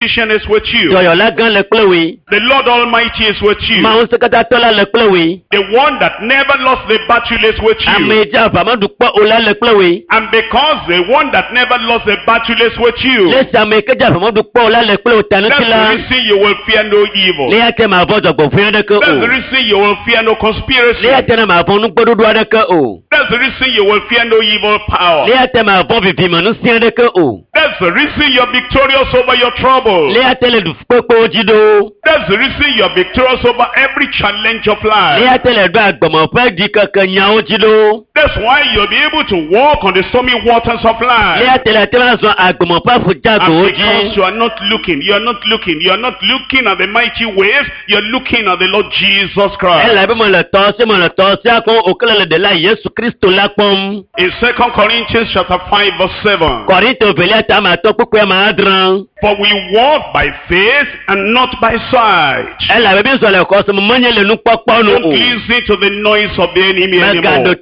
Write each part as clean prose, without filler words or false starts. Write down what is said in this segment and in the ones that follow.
is with you. The Lord Almighty is with you. The one that never lost the battle is with you. And because the one that never lost the battle is with you, that's the reason you will fear no evil. That's the reason you will fear no conspiracy. That's the reason you will fear no evil power. That's the reason you're victorious over your trouble. That's the reason you're victorious over every challenge of life. That's why you'll be able to walk on the stormy waters of life. And because you are not looking at the mighty waves, you're looking at the Lord Jesus Christ. In 2 Corinthians chapter 5 verse 7. For we walk by faith and not by sight. Don't listen to the noise of the enemy anymore.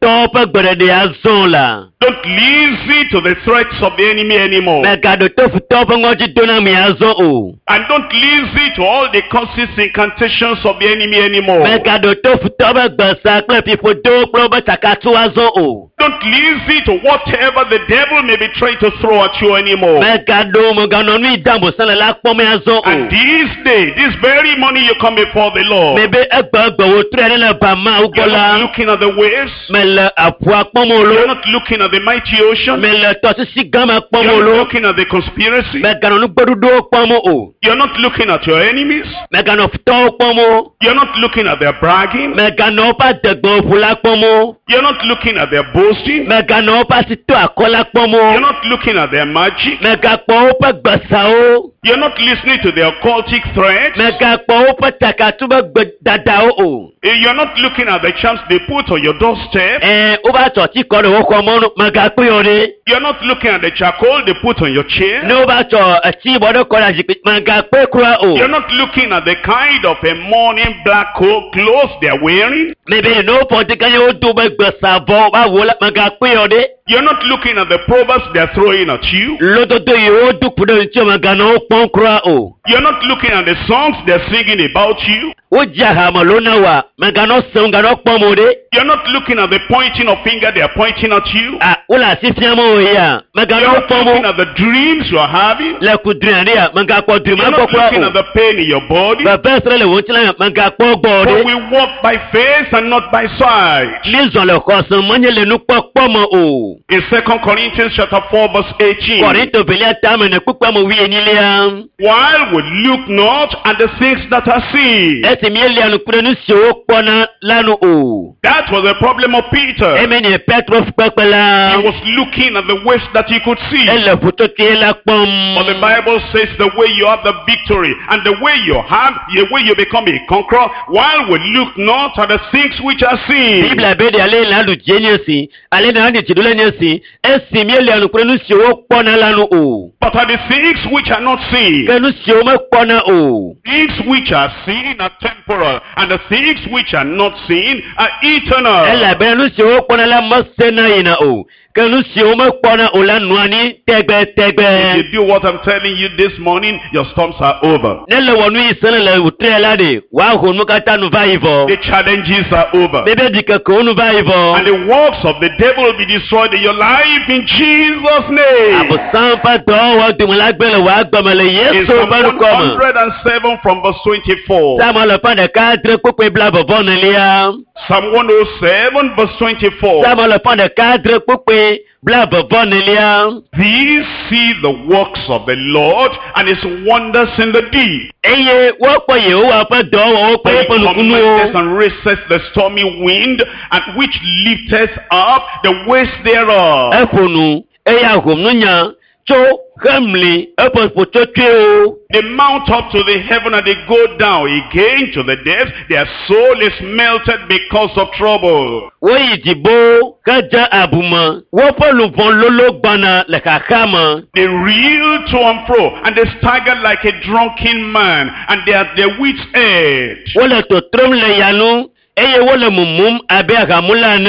Don't listen to the threats of the enemy anymore. And don't listen to all the curses, incantations of the enemy anymore. Don't listen to whatever the devil may be trying to throw at you anymore. And this day, this very morning, you come before the Lord. You're not looking at the waves. You're not looking at the mighty ocean. You're not looking at the conspiracy. You're not looking at your enemies. You're not looking at their bragging. You're not looking at their boasting. You're not looking at their magic. You're not listening to their occultic threats. You're not looking at the charms they put on your doorstep. You're not looking at the charcoal they put on your chair. You're not looking at the kind of a mourning black coat clothes they're wearing. You're not looking at the proverbs they're throwing at you. You're not looking at the songs they're singing about you. You're not looking at the pointing of finger they're pointing at you. You're not looking at the dreams you're having. You're not looking at the pain in your body. For we walk by faith and not by sight. In 2 Corinthians chapter 4 verse 18. While we look not at the things that are seen. That was the problem of Peter. He was looking at the ways that he could see. But the Bible says the way you have the victory and the way you become a conqueror, while we look not at the things which are seen. But at the things which are not seen. Things which are seen are temporal, and the things which are not seen are eternal. If you do what I'm telling you this morning, your storms are over. The challenges are over. And the works of the devil will be destroyed in your life in Jesus' name. In Psalm 107 from verse 24. Psalm 107 verse 24. These see the works of the Lord and his wonders in the deep. He commandeth and raiseth the stormy wind, and which lifteth up the waves thereof. They mount up to the heaven and they go down again to the depths. Their soul is melted because of trouble. They reel to and fro, and they stagger like a drunken man, and they are at their wits' edge.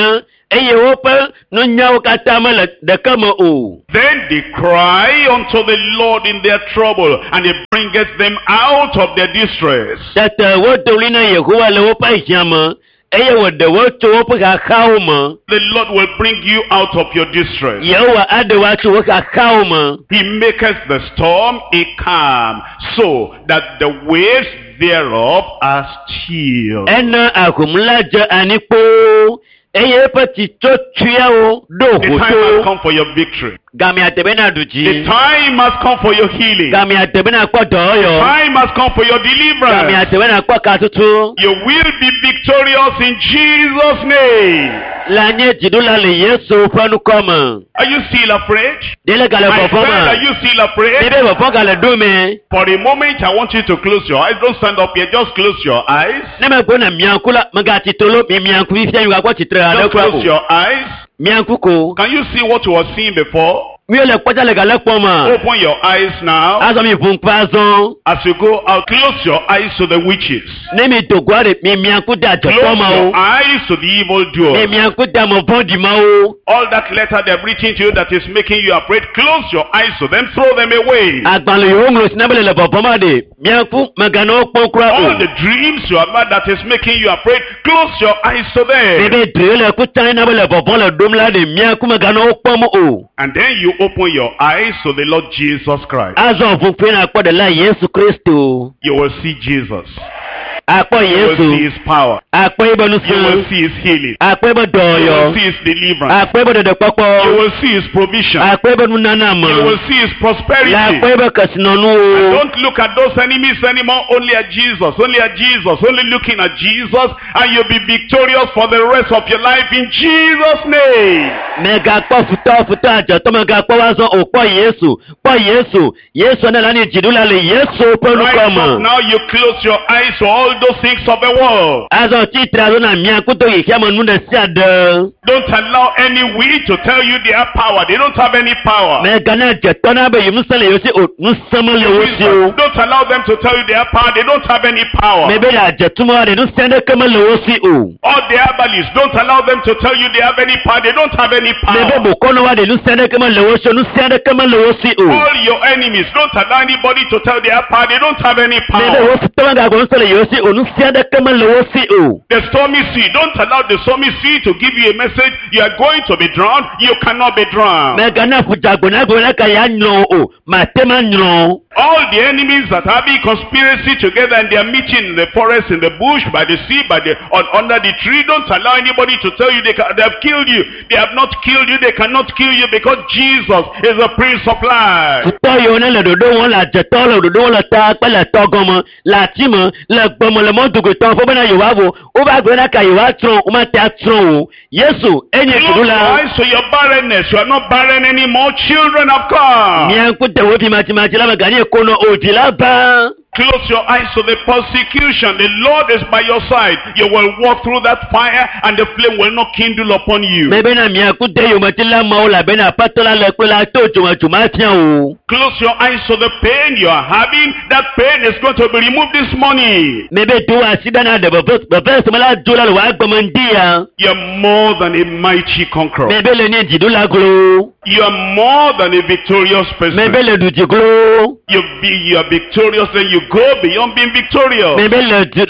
eye wo pe no nyawo kata ma le de kama o. Then they cry unto the Lord in their trouble, and he bringeth them out of their distress. Tata wo doli na Yehowa le wo pa jama. Eye wo de wo to wo pa khawo ma. The Lord will bring you out of your distress. Yehowa ade wa to wo ka khawo ma. He maketh the storm a calm, so that the waves thereof are still. Ena akumulaja anipo. Eye pati to tuyawo do The time has come for your victory. Gami atebena duji. The time has come for your healing. Gami atebena kwa doyo. The time has come for your Gami deliverance. atebena kwa katutu. You will be victorious in Jesus' name. Lanye jidula le Yesu panu koma. Are you still afraid? Dele gale I said, performa. are you still afraid? Dele performa gale dume. For a moment, I want you to close your eyes. Don't stand up here. Just close your eyes. Neme bona miankula magati tolo mi mianku ifya yuga kwa chitra Just alekwa close ko. your eyes. Mianku ko. Can you see what you were seeing before? Mi ole kwaja le gale poma. Open your eyes now. Azo mi vunkwazo. As you go out, close your eyes to the witches. Nemi dogware mi mianku da Close jopoma your o. eyes to the evil Mi doer. mianku da mo bondi ma o. All that letter they've written to you that is making you afraid, close your eyes to them, throw them away. Agbalo yo nglo sinabele le performa de. Mianku magano pokra All o. the dreams you have had that is making you afraid, close your eyes to them. Bebe drele kutane na bele performa le domla de mianku magano pomo o. And then you open your eyes to the Lord Jesus Christ. Azo vupena kwa de la Yesu Kristo. You will see Jesus. Akpo You will see Yesu. his power. Akpo ibonu You will su. see his healing. Akpo ibo You will doyo. see his deliverance. Akpo ibo de You popo. will see his provision. Akpo ibo You will nanama. see his prosperity. La akpo ibo kasinonu And o. don't look at those enemies anymore, only at Jesus, only at Jesus, only looking at Jesus, and you'll be victorious for the rest of your life in Jesus' name. Mega kpo futo ajo to mega kpo wazo o po Yesu. Po Yesu. Yesu na lani jidula le Yesu ponu Right up koma. now, you close your eyes to all those things of the world. Azo titra zo na mianku to yikiamo nunde siade. Don't allow any wind to tell you they have power. They don't have any power. Mega na jetona be yumsale yosi o nusama le wosi o. Don't allow them to tell you they have power. They don't have any power. Mebe da jetuma de nusende kama le wosi o. All the herbalists, don't allow them to tell you they have any power. They don't have any Mebe power. bukono wa de nusende kama le wosi o nusende kama le wosi o. All your enemies, don't allow anybody to tell they have power. They don't have any Mebe power. wosi tama ga gonusale yosi o nusende kama le wosi o. The stormy sea, don't allow the stormy sea to give you a message. You are going to be drowned. You cannot be drowned. Mega na fujago na go na ka ya nyo o. Matema nyo. All the enemies that are having conspiracy together and they are meeting in the forest, in the bush, by the sea, under the tree, don't allow anybody to tell you they have killed you. They have not killed you. They cannot kill you because Jesus is the Prince of Life. Futo yo na le dodo won la jeto le dodo won la ta pe le togomo la timo le gbomo le mo dugo ton fo bana yo wa wo o ba gbe na ka yo wa tron o ma ta tron o. Yesu enye Close your kudula. eyes to your barrenness. You are not barren anymore. Children have come. Mianku de wo bi mati la magani kono odi la ba. Close your eyes to the persecution. The Lord is by your side. You will walk through that fire and the flame will not kindle upon you. Mebe na mianku de yo mati la ma o la be na patola le pe la to juma tian o. Close your eyes to the pain you are having. That pain is going to be removed this morning. Mebe do asida na de bebe se mala dola lo wa gbomo ndia. You are more than a mighty conqueror. Mebe le ni jidula glo. You are more than a victorious person. Mebe le du jiglo. You are victorious, then you go beyond being victorious. Mebe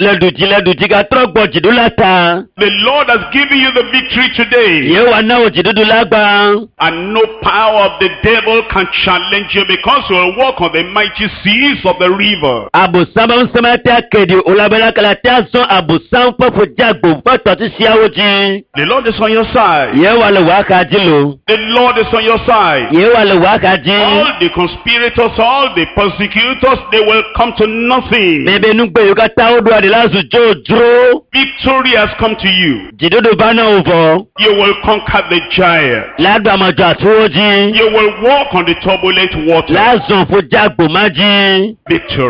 le du jiga trogbo jidula ta. The Lord has given you the victory today. Ye wa na o jidudu lagba. And no power of the devil can challenge you because you will walk on the mighty seas of the river. Abusamba nsema ta kedi olabela kala ta so abusamba fo jagbo fo to ti siawoji. The Lord is on your side. Ye wa le wa ka jilo. The Lord is on your side. Ye wa le wa ka ji. All the conspirators, all the persecutors, they will come to nothing. Mebe nugbe yo ka ta odo ade la su jodro. Victory has come to you. Jidudu bana ovo. You will conquer the giant. Lagba ma ja tuoji. You will walk on the turbulent water. La zon fo jagbo maji. Victory.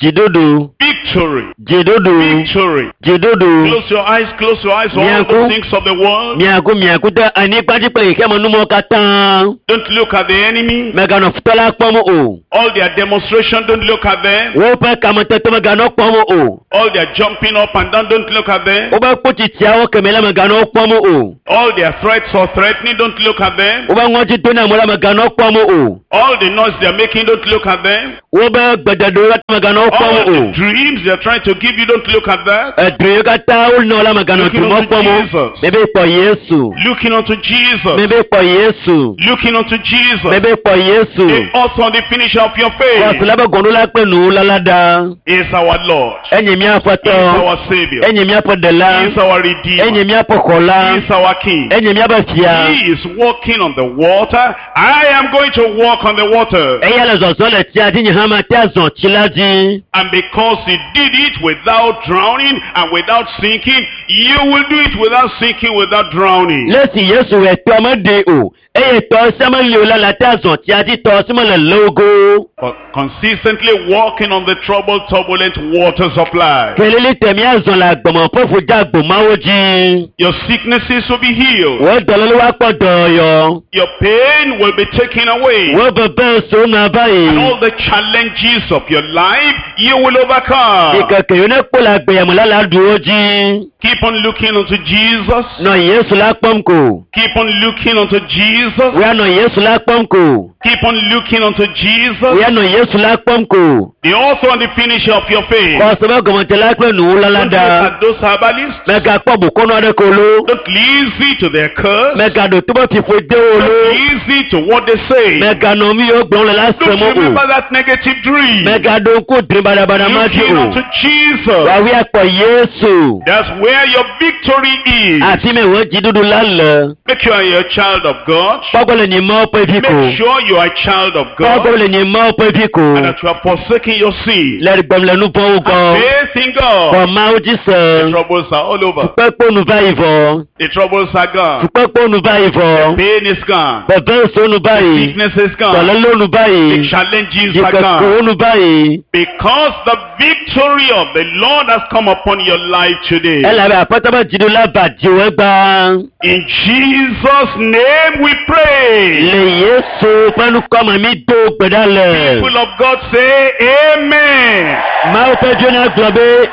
Jidodo. Victory. Jidodo. Victory. Jidodo. Close your eyes, all the things of the world. Miakuta anipaji pele kema numo katan. Don't look at the enemy. Megano futala kpomo o. All their demonstration, don't look at them. Wope kamoteto megano kpomo o. All their jumping up and down, don't look at them. Oba puti tiawo kemela megano kpomo o. All their threats or threatening, don't look at them. Oba ngoji tona mola megano kpomo o. All the noise they're making, don't look at them. Oba gbadado megano kpomo o. All the dreams they're trying to give you, don't look at that. Dreyo kata ulnola megano tumo kpomo. Bebe po Yesu. Looking unto Jesus. Bebe po Yesu. Looking unto Jesus. Bebe po Yesu. The author and the finisher of your faith. Wasulaba gondola penu lalada. Is our Lord. Enyemi afato. Is our Savior. Enyemi apodela. Is our Redeemer. Enyemi apokola. Is our King. Enyemi abafia. He is walking on the water. I am going to walk on the water. Eyala zozole ti adini hama ti azon chilaji. And because he did it without drowning and without sinking, you will do it without sinking, without drowning. Lesi Yesu eto amade o. Eye to samali o la ti azon ti adi to simole logo. But consistently walking on the troubled, turbulent waters of life. Kelele temi azon la gbomo fofu jagbo mawoji. Your sicknesses will be healed. Wo dololo wa podo yo. Your pain will be taken away. Wo bebe so na bayi. And all the challenges of your life, you will overcome. Ikeke yone pola gbeyamo la duoji. Keep on looking unto Jesus. No Yesu la pomko. Keep on looking unto Jesus. We are no Yesu la pomko. Keep on looking unto Jesus. We are no Yesu la pomko. The author and the finisher of your faith. Kosoba gomote la pe nu Don't lalada. look at those herbalists. Mega pobu kono de kolo. Don't listen to their curse. Mega do tubo ti fo de Don't olo. listen to what they say. Mega no mi o gbon la Don't semo remember o. that negative dream. Mega do ko drin bada maji Looking o. unto Jesus. Wa wi apo Yesu. That's where your victory is. Ati me wo jidudu lale. Make sure you're a child of God. Pogole ni mo pe Make biko. sure you are a child of God. Pogole ni mo pe And biko. that you are forsaking your sin. Le gbom le nu po And ugo. faith in God. Ko ma o The jise. troubles are all over. Pepo nu báyìí. The troubles are gone. Pepo nu báyìí. Pain is gone. Bẹ̀bẹ̀ èso nu báyìí. Sickness is gone. Tọ̀lẹ́lẹ́ nu The báyìí. challenges are Ìkẹ̀kọ̀ gone. nu báyìí. Because the victory of the Lord has come upon your life today. Ẹ làbẹ̀ àpótábà jìnnú lábàjì wẹ́ gbà. In Jesus' name we pray. Lè Yéṣu pẹ́lú kọ́mọ mi dó gbẹ̀dálẹ̀. People of God say amen. Máa fẹ́ jóná gbọ̀bẹ́.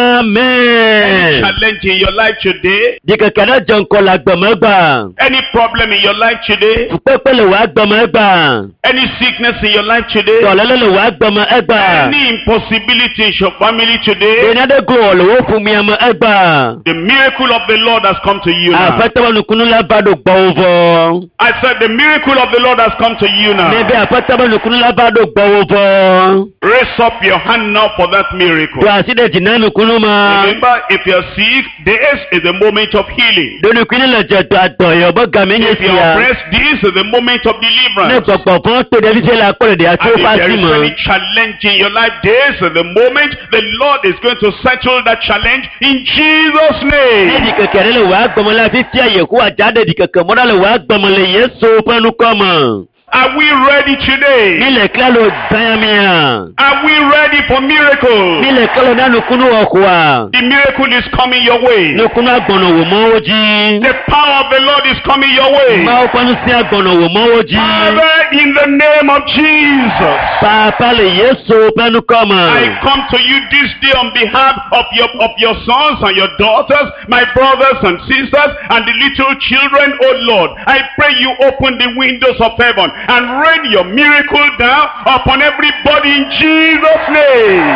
Amen. Challenge in your life today. Dìkẹ̀kẹ̀ náà jọ nǹkan la gbọ̀mọ́ gbà. Any problem in your life today. Pẹ́pẹ́ lè wá gbọ̀mọ́ gbà. Any sickness in your life today. Tọ̀lẹ́lẹ́ lè wá gbọ̀mọ́ gbà. Any impossibility in your family today. Ìnádẹ́gùn ọ̀lọ́wọ́ fún mi ọmọ gbà. The miracle of the Lord has come to you now. Àfẹ́tẹ́wọ́ nìkúnú lábàdó gbọ́ òvọ́. I said the miracle of the Lord has come to you now. Níbi àfẹ́tẹ́wọ́ nìkúnú lábàdó gbọ́ òvọ́. Raise up your hand now for that miracle. Tó àṣídẹ̀jì náà nìkúnú ma. Remember, if you're sick, this is the moment of healing. Dónìkúnú lè jẹ̀tọ̀ àtọ̀yọ̀ bọ́ gàmí ní If you're ìsìyà. oppressed, this is the moment of Ní deliverance. gbọ̀gbọ̀ fún tòdẹ́fíṣẹ́ la pọ̀lọ̀dẹ̀ àti And ó if fà there sí is mọ́. any challenge in your life, this is the moment the Lord is going to settle that challenge in Jesus' name. Ẹ̀dì kẹ̀kẹ́ lè wá gbọmọ la fífi àyẹ̀kú àjáde di kẹ̀kẹ́ mọ́dá lè wá gbọmọ lè Yéṣu pẹ́nu kọ́mọ. Are we ready today? Nílẹ̀ kílá ló dáyàmíà. Are we ready for miracle? Nílẹ̀ kílá náà nìkúnú ọ̀kùwà. The miracle is coming your way. Nìkúnú àgbọ̀nà wò mọ́ ojì. The power of the Lord is coming your way. Máa pẹ́nu sí àgbọ̀nà wò mọ́ ojì. Father, in the name of Jesus, Pàápàá lè Yéṣu pẹ́nu kọ́mọ. I come to you this day on behalf of your sons and your daughters, my brothers and sisters, and the little children, oh Lord. I pray you open the windows of heaven and rain your miracle down upon everybody in Jesus' name.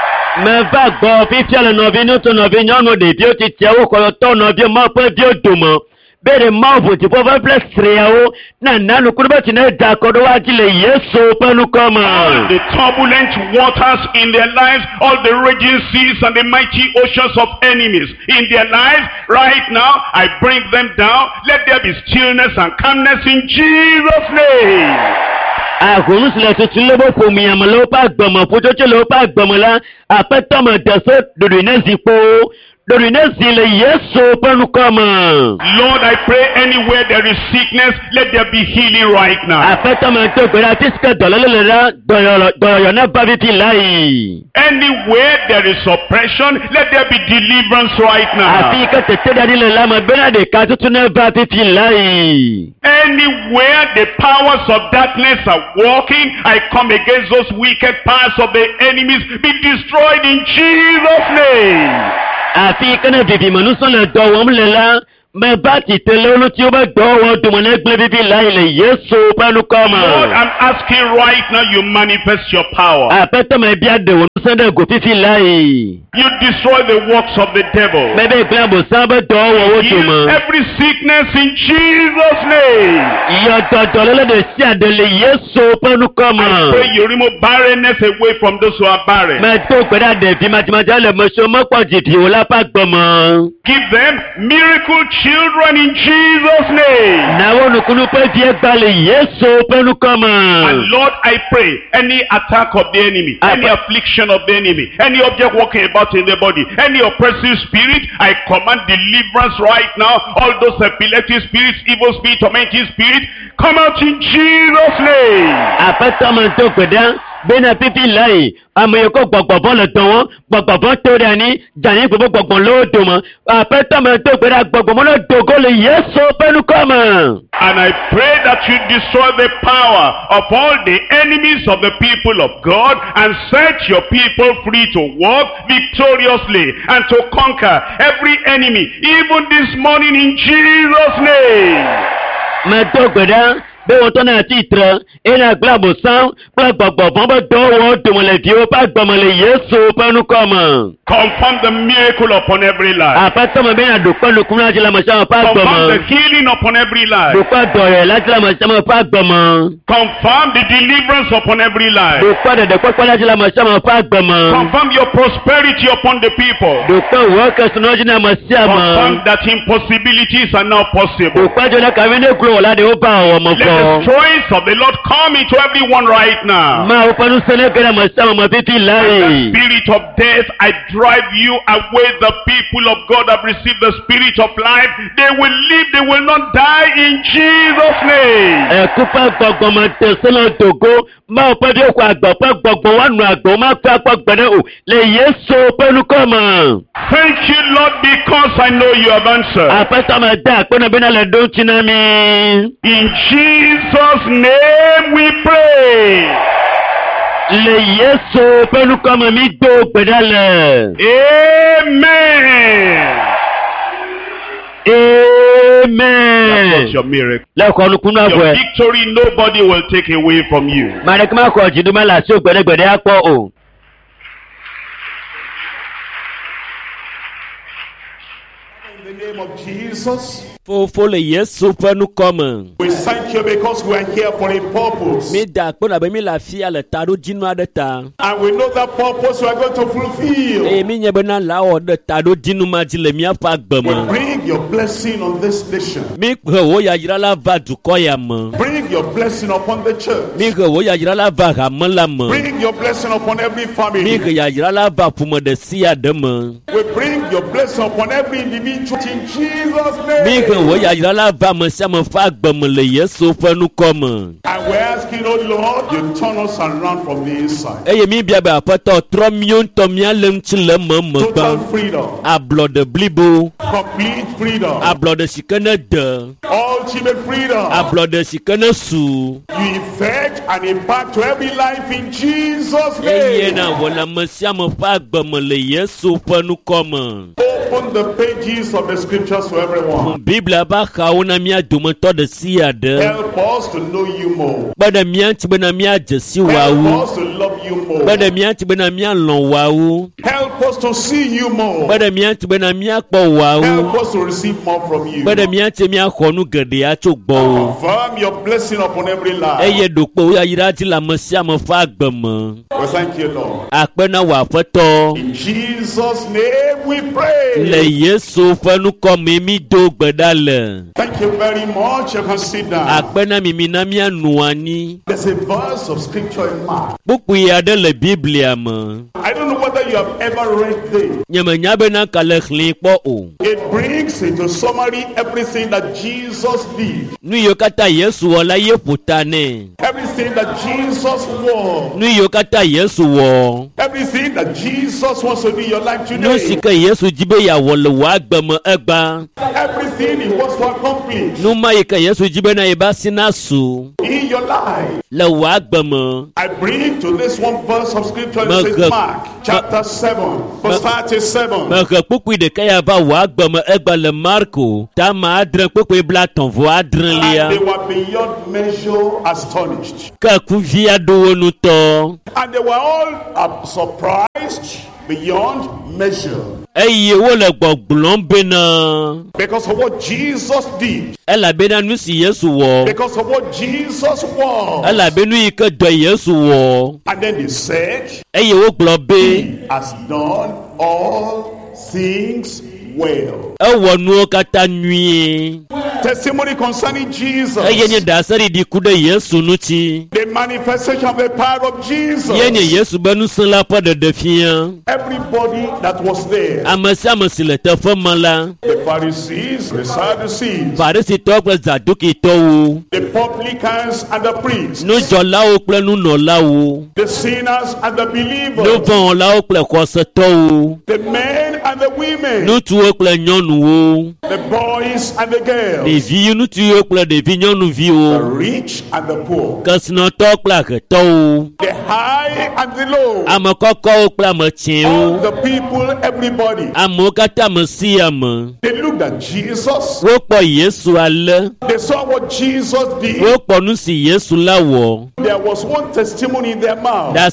Mẹ́fà gbọ́ fífi àlẹ́ nọ̀bí ní tó nọ̀bí nyọ́nù dè bí ó ti tẹ̀ ó kọ̀yọ̀ tọ́ nọ̀bí mọ́ pé bí ó dùn mọ́. Bẹ́ẹ̀ni máàfù tí fọ́fẹ́ fẹ́ sèrèyàwó náà nánú kúrò bá ti náà dà kọ́dọ̀ wá jílẹ̀ Yéṣu pẹ́nu kọ́mọ. All the turbulent waters in their lives, all the raging seas and the mighty oceans of enemies in their lives, right now, I bring them down. Let there be stillness and calmness in Jesus' name. Àkùnrin sílẹ̀ tuntun ló bó fòmì àmọ́ ló bá gbọ̀mọ̀ fójójó ló bá gbọ̀mọ̀ la àpẹtọ́mọ̀ dẹ̀sọ́ dòdò iná zìpó Lord, I pray anywhere there is sickness, let there be healing right now. Anywhere there is oppression, let there be deliverance right now. Anywhere the powers of darkness are working, I come against those wicked powers of the enemies. Be destroyed in Jesus' name. Mais bâti telolo ti o ba do wo do mo negble bibi la ile Yesu panu koma. Lord, I'm asking right now you manifest your power. Apeta me bia de wo sende go fifi lai. You destroy the works of the devil. Bebe glambo samba do wo do mo. Every sickness in Jesus' name. Yo tololo de sia de le Yesu panu koma. I pray you remove barrenness away from those who are barren. Me to gbeda de bi matimata le mo so mo po jiti o la pa gbomo. Give them miracle children in Jesus' name. And Lord, I pray any attack of the enemy, any affliction of the enemy, any object walking about in the body, any oppressive spirit, I command deliverance right now. All those epileptic spirits, evil spirit, tormenting spirit, come out in Jesus' name. Bena pipi lai amoyoko gbogbo le ton gbogbo to re ni jani gbogbo lo do mo apeta me to gbera gbogbo mo lo dogo le Yesu pelu koma. And I pray that you destroy the power of all the enemies of the people of God and set your people free to walk victoriously and to conquer every enemy even this morning in Jesus' name. Me to gbera be won to na titre ina glabo san gbogbo bo do wo do mo le di o pa gbomo le Yesu panu koma. Confirm the miracle upon every life. Apata mo be na do pelu kunra ji la mo sa pa gbomo. Confirm the healing upon every life. Do pa do re la ji la mo sa pa gbomo. Confirm the deliverance upon every life. Do pa de pa la ji la mo sa pa gbomo. Confirm your prosperity upon the people. Do pa wo ka suno ji na mo sa mo. Confirm that impossibilities are now possible. Do pa jo la ka we ne glo la de o pa o mo ko. Let the joys of the Lord come into everyone right now. The spirit of death, I drive you away. The people of God have received the spirit of life. They will live, they will not die in Jesus' name. Thank you, Lord, because I know you have answered. In Jesus' name we pray. Le Yesu pelu kama mi do pedale. Amen. Amen. That's your miracle. Your victory nobody will take away from you. In the name of Jesus, we thank you because we are here for a purpose. And we know that purpose we are going to fulfill. We bring your blessing on this nation. Bring your blessing upon the church. Bring your blessing upon every family. We bring your blessing upon every individual in Jesus' name. And we're asking, oh Lord, you turn us around from the inside. Total freedom. Complete freedom. Ultimate freedom. You effect and impact to every life in Jesus' name. Open the pages of the scriptures to everyone. Help us to know you more. Help us to love you more. Help us to see you more. Help us to receive more from you. Confirm your blessing upon every life. We thank you, Lord. In Jesus' name we pray. Thank you very much. You can sit down. There's a verse of scripture in Mark. I don't know whether you have ever read this. It brings into summary everything that Jesus did. Everything that Jesus was. Everything that Jesus wants to do in your life today. Everything he wants to accomplish in your life. I bring to this one verse of scripture. It says Mark chapter 7 verse 37. And they were beyond measure astonished. And they were all surprised beyond measure. Because of what Jesus did. Because of what Jesus was. And then they said, He has done all things well. Testimony concerning Jesus. The manifestation of the power of Jesus. Everybody that was there. The Pharisees, the Sadducees. The publicans and the priests. The sinners and the believers. The men and the women. The boys and the girls. The rich and the poor. The high and the low. All the people, everybody. They looked at Jesus. They saw what Jesus did. There was one testimony in their mouth. There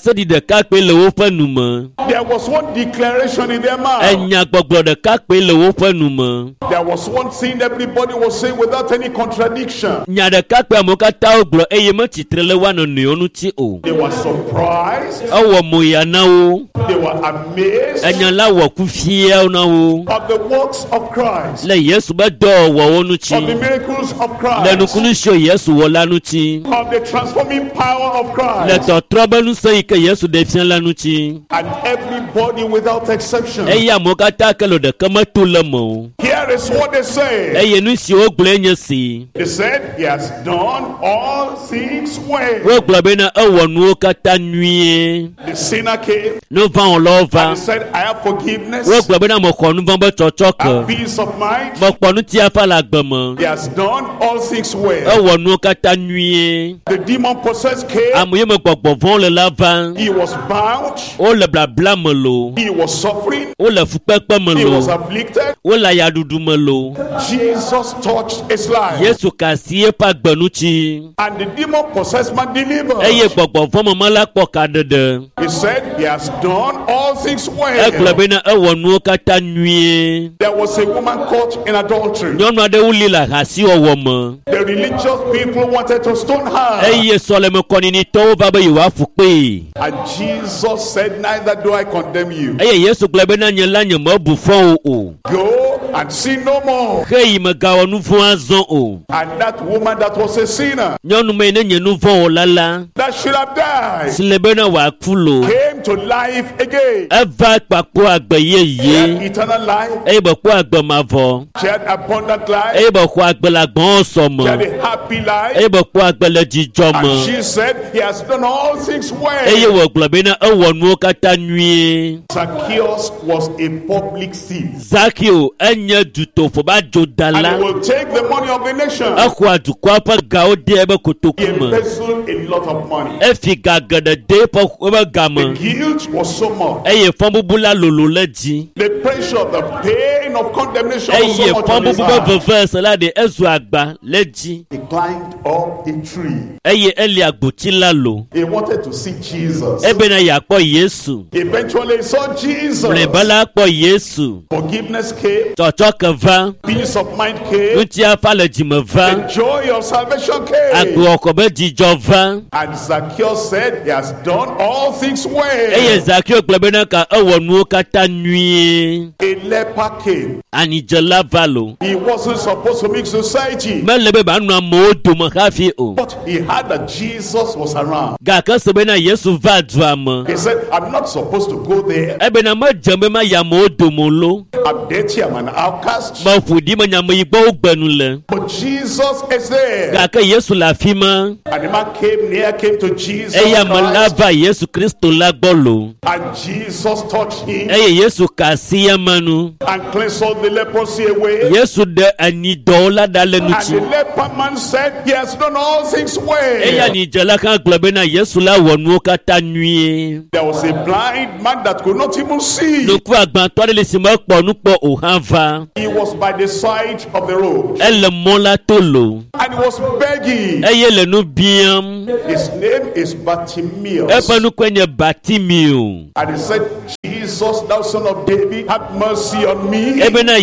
was one declaration in their mouth. There was one thing everybody was saying without any contradiction. They were surprised. They were amazed of the works of Christ. Of the miracles of Christ. Of the transforming power of Christ. And everybody without exception. Here is what they say. They said he has done all things well. The sinner came and he said, I have forgiveness and peace of mind. He has done all things well. The demon possessed came. He was bound. He was suffering. He was afflicted. Jesus touched his life. And the demon possessed man delivered. He said he has done all things well. There was a woman caught in adultery. The religious people wanted to stone her. And Jesus said, neither do I condemn you. Go and sin no more. And that woman that was a sinner, that should have died, came to life again. She had eternal life. She had abundant life. She had a happy life. And she said, he has done all things well. Zacchaeus was a public thief. And he will take the money of the nation. He embezzled a lot of money. The guilt was so much. The pressure of the pain of condemnation was so much on his heart. He climbed up a tree. He wanted to see Jesus. Eventually he saw Jesus. Forgiveness came. Peace of mind came. The joy of salvation came. And Zacchaeus said, he has done all things well. A leper came. him. Anijela valo. He wasn't supposed to make society. Melebe ba nu amo domo kafi o. But he heard that Jesus was around. Ga ka sebe na Yesu va duama. He said, I'm not supposed to go there. Ebe na ma jambe ma ya mo domo lo. I'm dirty, I'm an outcast. Ma fudi ma nyamo igbo ogbenu le. But Jesus is there. Ga ka Yesu la fima. And the man came to Jesus Eya malava Yesu Kristo la gbolo. and Jesus touched him. Eye Yesu kasiya manu. And cleansed all the leprosy away. Yesu de anido la dale And the nuchi. leper man said, he has done all things well. Eya ni jela kan globe na Yesu la wonu kata nuye. There was a blind man that could not even see. Nuku agban to le si mo po nu po o hanva. He was by the side of the road. Elle mola tolo. And he was begging. Eye le nu biam. His name is Bartimaeus. Epa nu kwenye Bartimaeus. And he said, Jesus, thou son of David, have mercy on me. Ebe na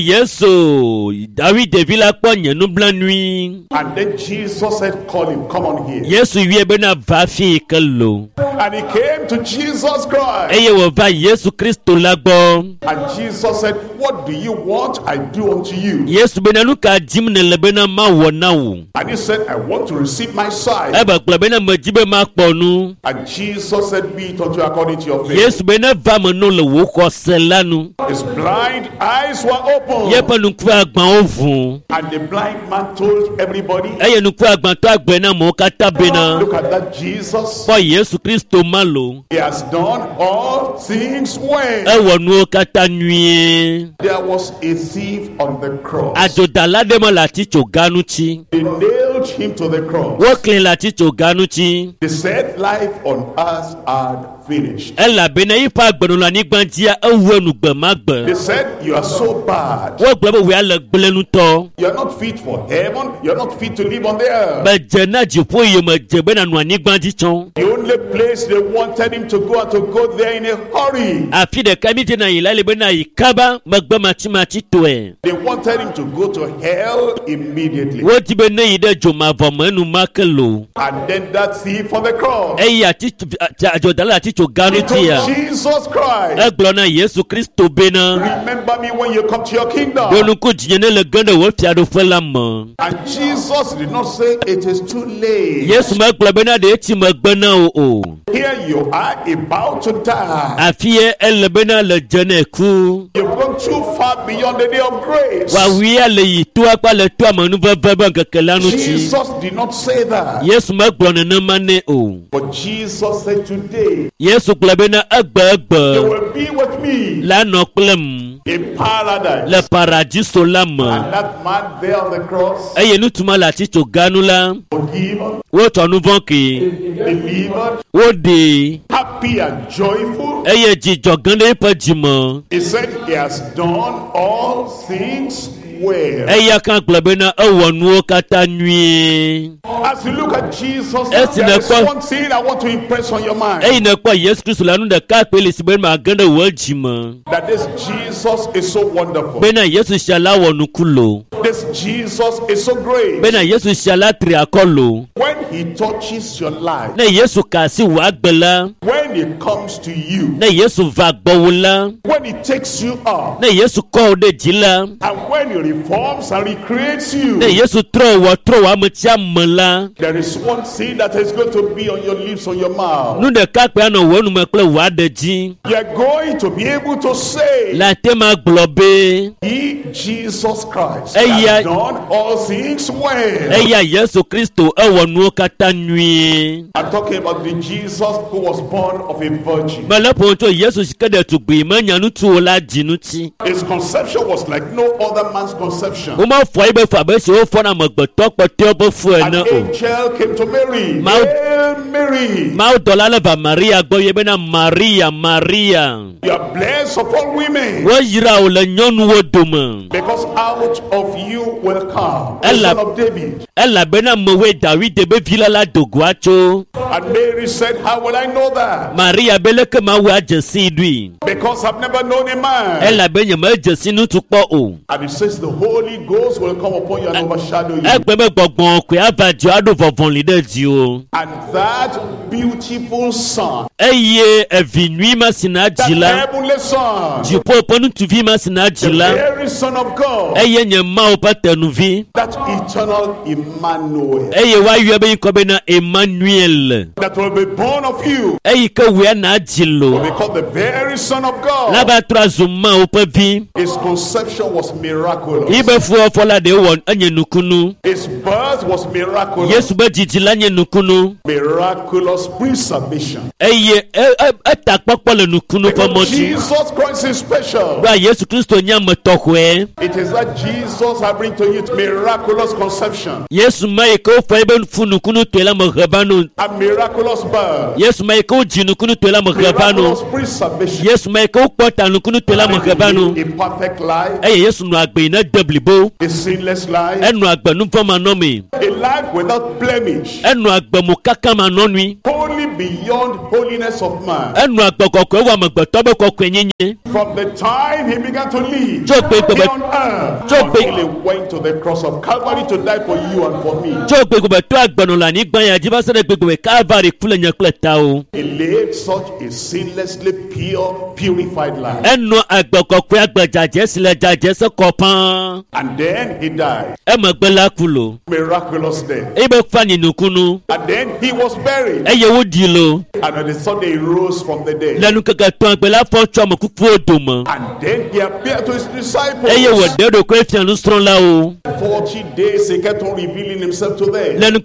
Yesu David David la ponye nu blan nui. And then Jesus said, call him, come on here. Yesu wi ebe na va fi kelo. And he came to Jesus Christ. Eye wo va Yesu Kristo la gbo. And Jesus said, what do you want? I do unto you. Yesu be na nu ka jim ne le be na ma wo na wo. And he said, I want to receive my sight. Eba kpla be na ma jibe ma ponu. And Jesus said, be it unto you according to your faith. Yesu be na va mo no le wo ko selanu. His blind eyes were open. Ye pa nu ku agban ovun. And the blind man told everybody, Eye nu ku agban to agbe na mo kata be na. look at that Jesus. Po Yesu Kristo ma lo. He has done all things well. E wo nu kata nui. There was a thief on the cross. Ajoda la de mo la ti choganu chi. They nailed him to the cross. Wo clean la ti choganu chi. They said life on earth had finished. Ela be na ipa agbenu la ni gbantia e wo nu gbe ma They gbe. said you are so bad. Wo gbe bo we ale gblenu to. You are not fit for heaven. You are not fit to live on the earth. Be je na ji po ye mo je be na nu ani gbanti chon. The only place they wanted him to go there in a hurry. Afi de kamite na ila le be na ikaba magba machi to e. They wanted him to go to hell immediately. Wo ti be na ide jo ma vo mo nu makelo. And then that thief on the cross. E ya ti ajoda la ti choganu He ti told ya. Jesus Christ, E glo na Yesu Kristo be na. remember me when you come to your kingdom. Donu ku jinye le ganda wo fi ado fe la mo. And Jesus did not say it is too late. Yesu ma glo be na de ti mo gbe na o. Here you are about to die. Afi e ele be na le jene ku. You've gone too far beyond the day of grace. Wa wi ale yi to apa le to amanu baba kekelanu ti. Jesus did not say that. Yesu ma glo na ma ne o. But Jesus said today, Yesu glo be na agba you will be with me la no plem in paradise. le paradiso la mo. And that man there on the cross, Eye nu tuma la ti choganu la. forgiven, Wo tonu vonke. delivered, Wo de. happy and joyful. Eye ji jogande pa jimo. He said he has done all things well. Eye kan glo be na e wo nu kata nui. As you look at Jesus, Yes, there is in the one thing I want to impress on your mind. Eye na kwa Yesu Kristo la nu de ka pe le si be ma ganda wo jimo. That this Jesus is so wonderful. Be na Yesu shala wo nu kulo. This Jesus is so great. Be na Yesu shala tri akolo. When he touches your life, Na Yesu ka si wa gbela. when he comes to you, Na Yesu va gbowola. when he takes you up, Na Yesu ko de jila. and when he reforms and recreates you, Na Yesu tro wa mo tia mala. there is one thing that is going to be on your lips, on your mouth. Nu de ka pe ana wo nu me kle wa de ji. You are going to be able to say, La te ma globe. he, Jesus Christ, Hey, has yeah. done all things well. Eya Yesu Kristo e wo nu kata nui. I'm talking about the Jesus who was born of a virgin. Mala ponto Yesu sikade tu gbe ma nyanu tu la jinu ti. His conception was like no other man's conception. O ma fo ibe fa be se o fo na mo gboto pote o bo fu e An na o. angel came to Mary. Hail Mary, Ma o dola le ba Maria gbo ye be na Maria. you are blessed of all women, Wo yira o le nyonu wo doma. because out of you will come the Ella- son of David. Ela be na mo we David be vila la dogwacho. And Mary said, how will I know that? Maria bele ke ma wa jesi dui. Because I've never known a man. Ela be nyama jesi nu tu po o. And it says the Holy Ghost will come upon you and overshadow you. And that beautiful sun, that heavenly sun, the very Son of God, that eternal Emmanuel, that will be born of you, will be called the very Son of God. His conception was miraculous. His birth was miraculous. Miraculous preservation. Because Jesus Christ is special. It is that Jesus I bring to you miraculous conception. A miraculous birth. Miraculous preservation. A perfect life. A sinless life. A life without blemish. Holy beyond holiness of man. From the time he began to live here on earth until he went to the cross of Calvary to die for you and for me. He lived such a sinlessly pure, purified life. And then he died. Miraculous death. And then he was buried. And on the Sunday he rose from the dead. And then he appeared to his disciples. 40 days he kept on revealing himself to them. I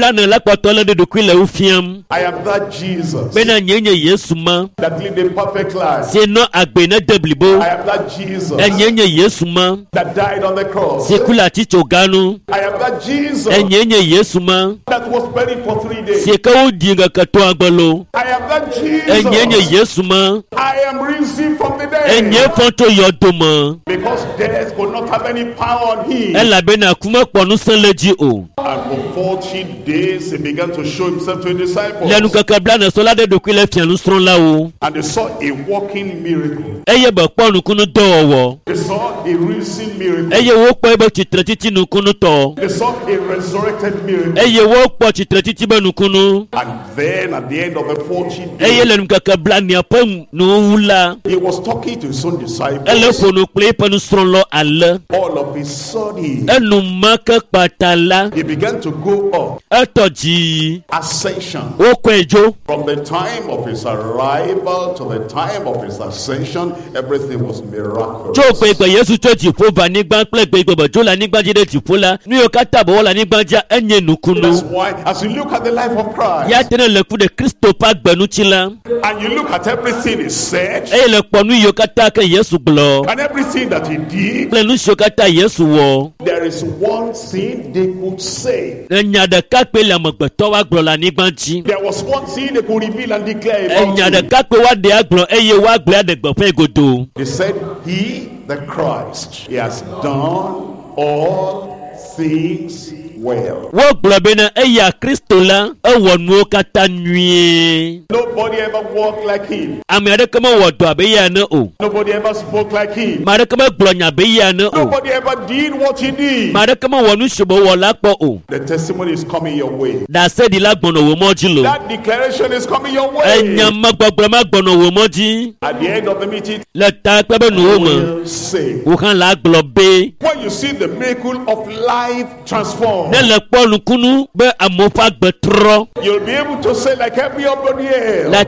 am that Jesus that lived a perfect life. I am that Jesus that died on the cross. I am that Jesus that was buried for 3 days. I am that Jesus. I am risen from the dead. Because death could not have any power on him. And for 40 days he began to show himself to his disciples. And they saw a walking miracle. They saw a risen miracle. They saw a resurrected miracle. And then at the end of the 40 days, he was talking to his own disciples. All of a sudden, he began to go up. Ascension. From the time of his arrival to the time of his ascension, everything was miraculous. That's why, as you look at the life of Christ, and you look at everything he said, and everything that he did, there is one thing they could say. There was one thing they could reveal and declare about him. They said, he, the Christ, he has done all things well. Nobody ever walked like him. Nobody ever spoke like him. Nobody ever did what he did. The testimony is coming your way. That declaration is coming your way. At the end of the meeting, you will say, when you see the miracle of life transformed, you'll be able to say like everybody else,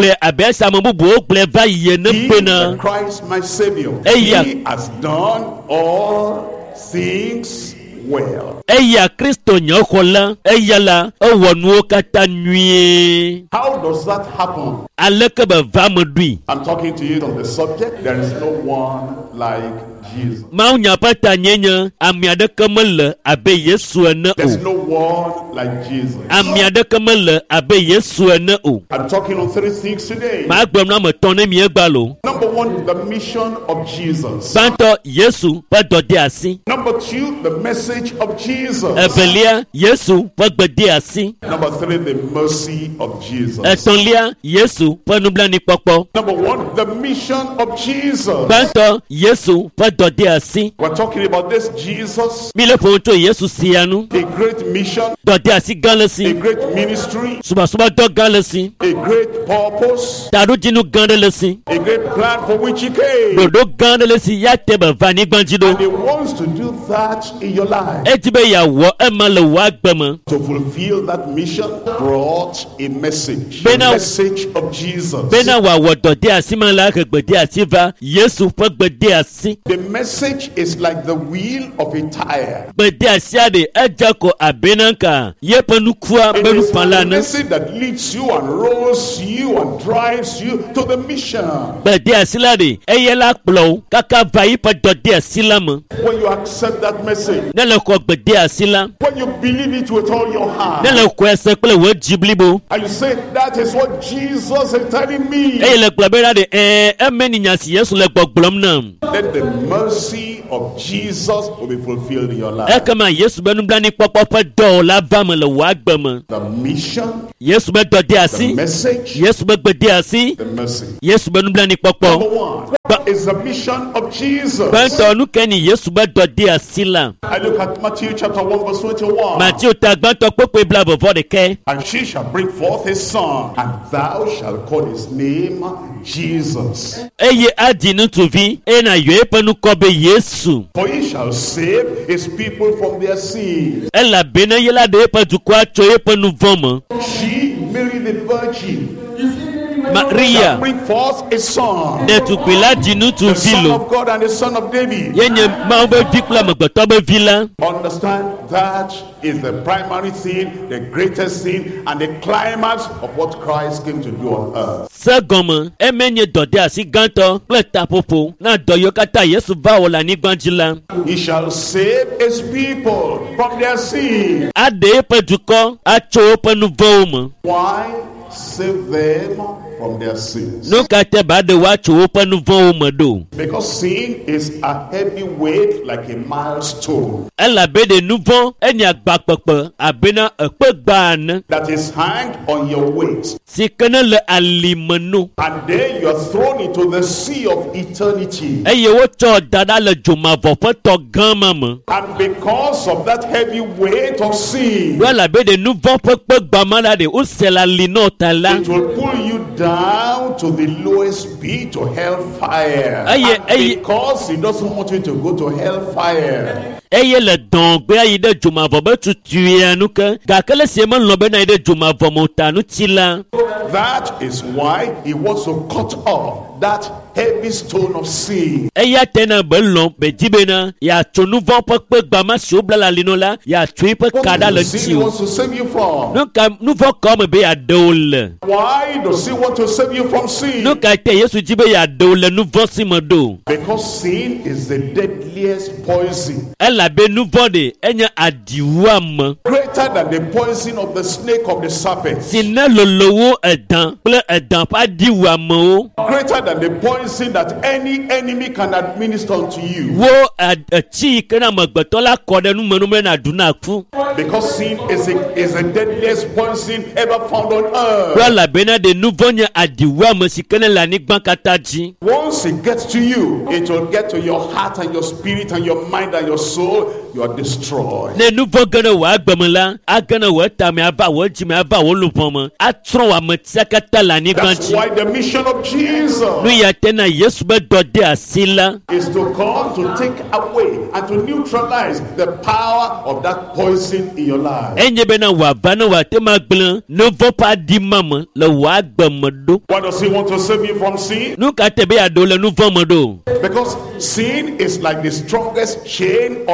he, Christ my Savior, he has done all things well. How does that happen? I'm talking to you on the subject. There is no one like Jesus. There's no one like Jesus. I'm talking on 3 things today. Number Number one, the mission of Jesus. Banto Yesu pa dode asi. Number two, the message of Jesus. Ebelia Yesu pa gbede asi. Number three, the mercy of Jesus. Etonlia Yesu pa nubla ni popo. Number one, the mission of Jesus. Banto Yesu pa dode asi. We're talking about this Jesus. Mi le fonto Yesu sianu. A great mission. Dode asi galasi. A great ministry. Suba do galasi. A great purpose. Taru jinu gandelasi. A great plan for which he came. Dodo gandelasi ya tebe vani gbanjido. And he wants to do that in your life. Etibe ya wo emale wa gbemo. To fulfill that mission brought a message. The message of Jesus. Bena wa wo dode asi ma la ke gbede asi va Yesu pa gbede asi. The message is like the wheel of a tire. Gbede asi ade ejako abenanka ye panu kuwa benu pala na. It is the message that leads you and rolls you and drives you to the mission. Gbede asi lade eyela plo kaka vai pa dode asi la mo. When you accept that message. Nele ko gbede asi la. When you believe it with all your heart. Nele ko ese pele wo jiblibo. And you say that is what Jesus is telling me. Eyele gbabera de emeni nyasi Yesu le gbogbom na. Let the mercy of Jesus will be fulfilled in your life. Ekama Yesu benu blani popopo do la vame le wa gbemo. The mission. Yesu be dode asi. The message. Yesu be gbede asi. The mercy. Yesu benu blani popo. Number one. What is the mission of Jesus? Banto nu keni Yesu be dode asi la. I look at Matthew chapter 1 verse 21. Matthew tagbanto popo bla before the care. And she shall bring forth his son, and thou shalt call his name Jesus. Eye adinu tuvi ena yue panu kobe Yesu. For he shall save his people from their sins. Ela bena yela de pa dukwa choye panu vomo. She, Mary the Virgin, Maria bring forth a son. De tukila dinu The son tuvilo. of God and the son of David. Yenye maube vikla magbato be vila. Understand that is the primary thing, the greatest thing, and the climax of what Christ came to do on earth. Segoma emenye dode asi ganto pleta popo na doyo kata Yesu va ola ni gbanjila. He shall save his people from their sins. Ade pe duko acho panu vomo. Why? Save them from their sins. No kate ba de wa cho panu vomo do. Because sin is a heavy weight like a milestone Ela be de nouveau enya gbapapa abena ekpegban that is hanged on your waist. sikene le alimenu. And then you are thrown into the sea of eternity. Eye wo cho dada le jumavo to gama mo. And because of that heavy weight of sin, Wela be de nouveau pegba mala de usela lino tala. it will pull you down to the lowest pit, to hellfire. And because he doesn't want you to go to hellfire, Eye le dongbe ayi de jumavo be tutu anuka gakele sema lobe na de jumavo motanu tila. that is why he wants to cut off that heavy stone of sin. Eya tena belon be dibena ya cho nouveau pegba ma sobla la lino la ya tui pe kada le Sin he tiu. wants to save you from. No ka nouveau comme be ya dole. Why does he want to save you from sin? No ka te Yesu jibe ya dole nouveau simodo. Because sin is the deadliest poison. Ela be nouveau de enya adiwam. Greater than the poison of the snake of the serpent. Sina lolowo edan ple edan pa diwam o. Greater than the poison that any enemy can administer to you. Wo chi kana magbeto la kode nu menu na duna fu. Because sin is the deadliest poison ever found on earth. Wala bena de nouveau nya adiwam sikene la ni gban kataji. Once it gets to you, it will get to your heart and your spirit and your mind and your soul. You are destroyed. Ne nouveau gana wa gbemela agana wa tame aba wo jime aba wo lupomo atron wa mtsakata la ni That's gbanji. why the mission of Jesus Nu ya tena Yesu be dode asila. is to come to take away and to neutralize the power of that poison in your life. Enye bena wa bana wa tema gblin nouveau pa di mama le wa gbemodo. Why does he want to save you from sin? Nu ka tebe ya do le nouveau modo. Because sin is like the strongest chain or rope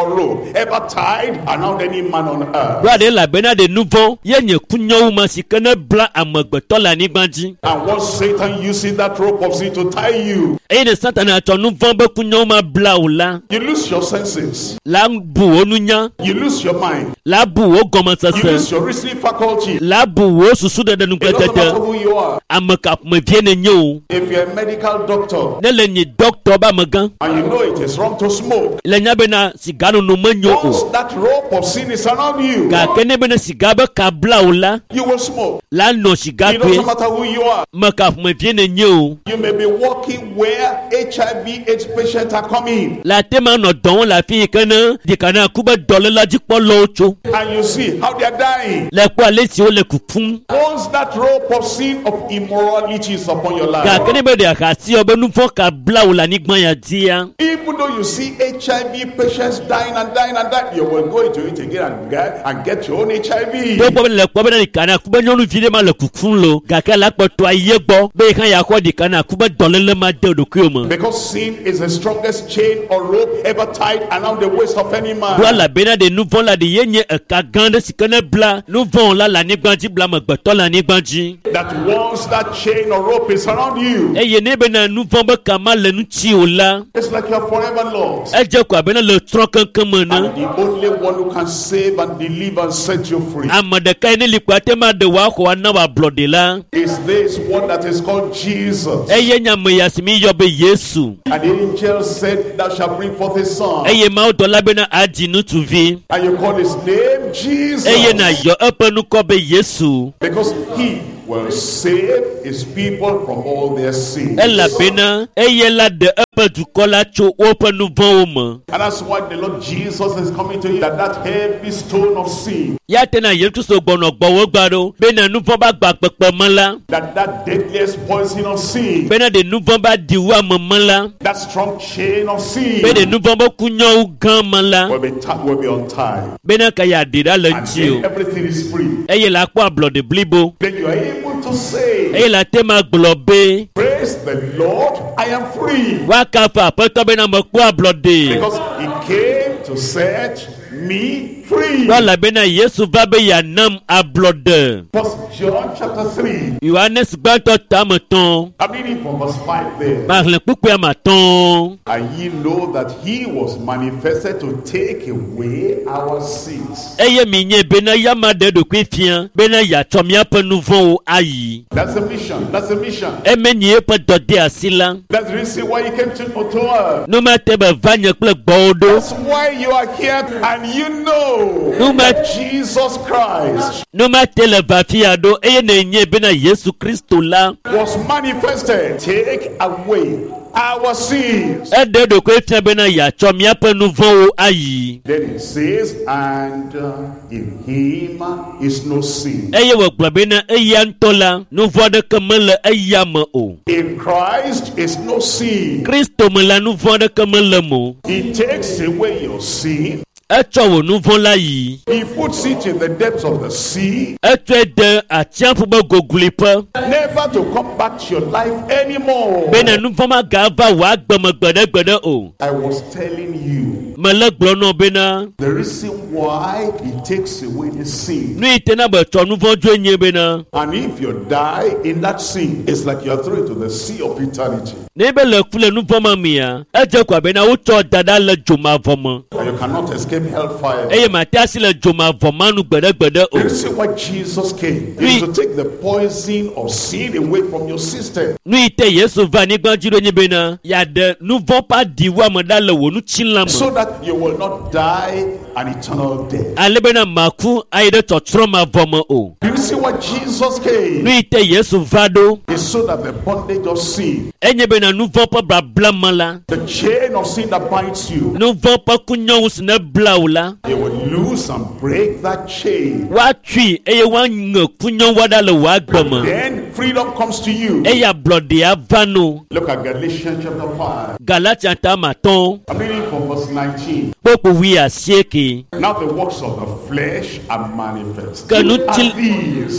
ever tied around any man on earth. Brother la bena de nouveau yenye kunyo ma sikana bla amagbeto la ni gbanji. And once Satan uses that rope of sin to tie you, e de Satan ato nouveau be kunyo ma bla ola. You lose your senses. La bu onunya. You lose your mind. La bu o gomansase. You lose your reasoning faculty. La bu o susu de nu It doesn't matter who you are. Amaka me viene nyo. If you're a medical doctor, ne le ni doctor ba magan, and you know it is wrong to smoke, le nya be na sigano no manyo once that rope of sin is around you, ka kene be na sigabe ka bla ola, you will smoke. La no sigabe. It doesn't matter who you are. Maka me viene nyo. You may be walking where HIV/AIDS patients are coming. La tema no don la fi kana di kana kuba dole la jikpo locho. And you see how they are dying. Le kwa lesi o le kufun. Once that rope of sin of immorality is upon your life, ka kene be de akasi obenu fo ka bla ola ni gban ya dia. Even though you see HIV patients dying and dying and dying, you will go into it again and get your own HIV. To po le ko be ni kana kuba nyonu vide ma le kufun lo. Ka ka la po to aye gbo be kan ya ko di kana kuba dole le ma de odoku mo. Because sin is the strongest chain or rope ever tied around the waist of any man. La bena de nouveau la de yenye ka gande sikane bla nouveau la ni gbanji bla ma gbeto la ni gbanji. That once that chain or rope is around you, e ye ne bena nouveau be kama le nu ti o la. It's like you're forever lost. E je ko bena le tron kankan mo na. And the only one who can save and deliver and set you free amade kai ne likwate ma de wa ko na wa blode la. Is this one that is called Jesus. E ye nya me yasimi yo be Yesu. And the angel said, "Thou shalt bring forth a son." E ye ma o do la bena adinu tuvi. And you call his name Jesus. E ye na yo epenu ko be Yesu. Because he will save his people from all their sins. Ella bena e ye la de epedu kola cho openu von mo. And that's why the Lord Jesus is coming to you, that heavy stone of sin. Ya tena yetu so gbono gbowo gbaro bena nu fo ba gba pepe mola. That deadliest poison of sin. Bena de nu fo ba diwa mola. That strong chain of sin. Bena nu fo ba kunyo gan mola. Will be untied. Bena ka ya dira le ti o. Everything is free. Eye la kwa blood blibo. Then you are able to say, Eye la tema globe. Praise the Lord, I am free. Wa ka fa peto bena mo kwa blood. Because he came to set me free. Wala bena Yesu va be ya nam a blood. First John chapter 3. Yohanes gbato tamaton. I'm reading from verse 5 there. Marle pupu amaton. And ye know that he was manifested to take away our sins. Eye minye bena yama de do kwifian. Bena ya tomia pe nouveau ayi. That's the mission. That's the mission. E menye pe dode asila. That's the reason why you came to earth. No matter be vanye kle gbodo. That's why you are here and you know that Jesus Christ no matter le vafiado eye na nye bena Yesu Kristo la was manifested take away our sins. E de do kwifian bena ya tomia pe nouveau ayi. Then it says, and in him is no sin. Eye wo gba bena eye antola nouveau de kemele eye ma o. In Christ is no sin. Kristo me la nouveau de kemele mo. He takes away your sin. Echo nouveau la yi. He puts it in the depths of the sea. Echo de atiafu be gogulipa. Never to come back to your life anymore. Bena nouveau ma gava wa gbeme gbede o. I was telling you Mele gblono bena. the reason why he takes away the sin. Nu itena be to nouveau jo nye bena. And if you die in that sin, it's like you're thrown into the sea of eternity. Nebe le kule nouveau ma mia. Eje kwa bena uto dada le joma vomo. And you cannot escape hellfire. Eye matasi le joma vomanu gbede o. The reason why Jesus came is to take the poison of sin away from your system. Nu ite Yesu va ni gbanjiro nye bena. Ya de nouveau pa diwa mada le wonu chinla So mo. that you will not die an eternal death. Ale bena maku aye de totro ma vomo o. The reason why Jesus came Nu ite Yesu va do. is so that the bondage of sin, Enye bena nouveau pa bla mala. the chain of sin that binds you, Nouveau pa kunyo usne bla ula. you will loose and break that chain. Wa tui eye wa nge kunyo wada le wa gbeme. Then freedom comes to you. Eya blode ya vano. Look at Galatians chapter 5. Galatians ta maton. I'm reading from verse 19. Popo wi asieke. Now the works of the flesh are manifest. Kanu Are til- these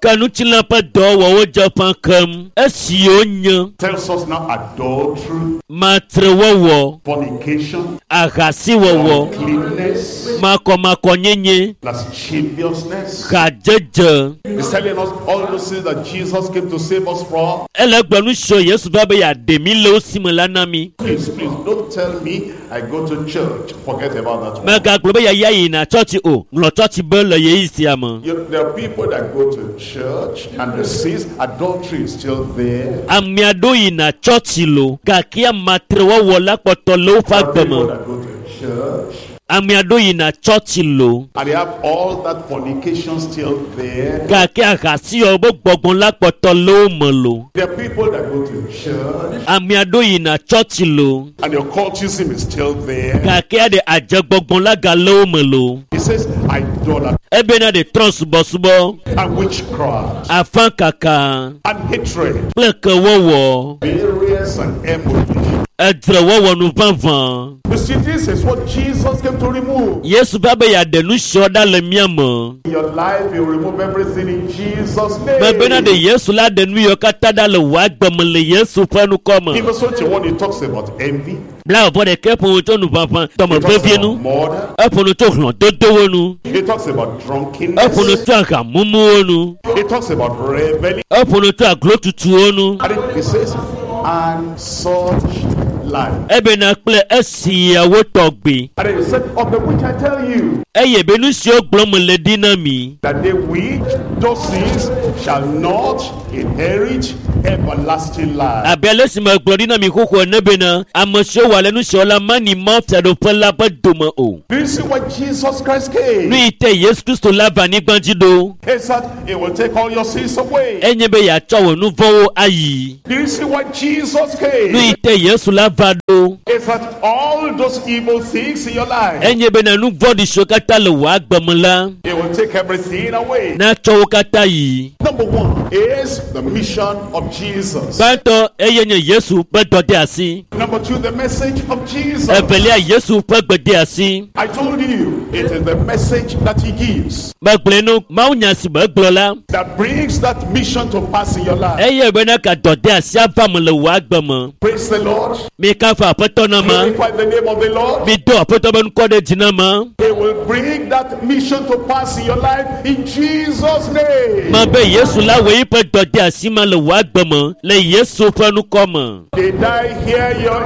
Kanuchila pa do wo Japan kam. Esionyo. Tells us now adultery. Matrewo. Fornication. Agasi wo. Uncleanness. Makonyenye. Lasciviousness. Kajeje. He's telling us all those things that Jesus came to save us from. Elegbanu show Yesu baba ya demi lo simulanami. Please, don't tell me I go to church. Forget about that one. Mega globe ya na church o. Lo church belo ye isiamo. There are people that go to church and they see adultery is still there. Amiado na church lo. Kakia matrewo wola poto lo fa There are people that go to church. Amiado na church lo. And they have all that fornication still there. Kakia kasi obo gbogbon la poto lo molo. There are people that go to church. Amiado na church lo. And the occultism is still there. Kakia de aje gbogbon la ga lo molo. He says idolatry. Ebena de trans-subo and witchcraft. Afan kaka. And hatred. Pleke wowo. Various and emulation. Edre wowo nu vanvan. You see, this is what Jesus came to remove. Yesu baba ya denu shoda le miamo. In your life, you remove everything in Jesus' name. Bebena de Yesu la denu yo katada le wagbemele Yesu fenu koma. Even so, when he talks about envy. Bla obo de kepo to nu vanvan. Tomo bevienu. Eponu to hlon dodo nu. He talks about drunkenness. Eponu to aga mumu nu. He talks about revelry. Eponu to aglo tutu nu. And he says, and such life. Ebena kple esiawo togbe. And he said, of the which I tell you, eye benu si ogbomole dinami. That they which those things shall not inherit everlasting life. Abele si ma glorina mi koko nebena amosho wale nu shola mani mafta do pela baduma o. Do you see why Jesus Christ came? Nu ite Yesu Kristo lava ni gbanjido. He said he will take all your sins away. Enye be ya chowo nu vowo ayi. Do you see why Jesus came? Nu ite Yesu lava do. He said all those evil things in your life. Enye be na nu vodi shokata le wa gbamla. He will take everything away. Na chowo kata yi. Number one is the mission of Jesus. Banto eyenye Yesu pe dode asi. Number two, the message of Jesus. Ebelia Yesu pe gbede asi. I told you, it is the message that he gives Maglenu maunya si maglola. that brings that mission to pass in your life. Eye bena ka dode asi avamle wa gbamo. Praise the Lord. Mi ka fa apotona ma. Glorify the name of the Lord. Mi do apotoba nkode jinama. He will bring that mission to pass in your life in Jesus' name. Ma be Yesu la we pe dode asi ma le wa gbamo le Yesu fenu koma. Did I hear your